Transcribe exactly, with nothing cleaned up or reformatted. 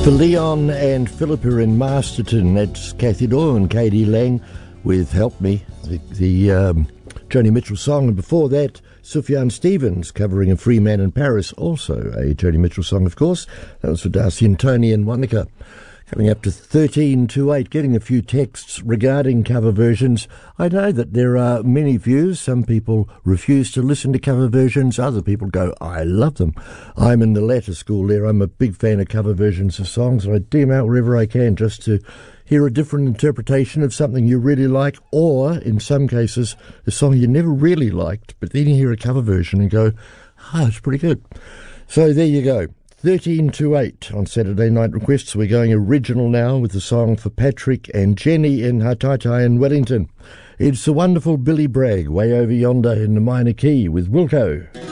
Leon and Philippa in Masterton. That's Kathy Doyle and Katie Lang with Help Me, the, the um, Joni Mitchell song. And before that, Sufjan Stevens covering A Free Man in Paris, also a Joni Mitchell song, of course. That was for Darcy and Tony and Monica. Coming up to thirteen to eight, getting a few texts regarding cover versions. I know that there are many views. Some people refuse to listen to cover versions. Other people go, I love them. I'm in the latter school there. I'm a big fan of cover versions of songs, and I dim out wherever I can just to hear a different interpretation of something you really like, or, in some cases, a song you never really liked, but then you hear a cover version and go, ah, it's pretty good. So there you go. thirteen to eight on Saturday Night Requests. We're going original now with the song for Patrick and Jenny in Hataitai in Wellington. It's the wonderful Billy Bragg, Way Over Yonder in the minor key with Wilco.